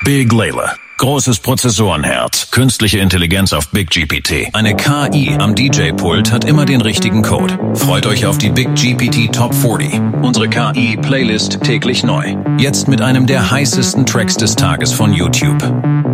Big Layla. Großes Prozessorenherz, künstliche Intelligenz auf Big GPT. Eine KI am DJ-Pult hat immer den richtigen Code. Freut euch auf die Big GPT Top 40. Unsere KI-Playlist täglich neu. Jetzt mit einem der heißesten Tracks des Tages von YouTube.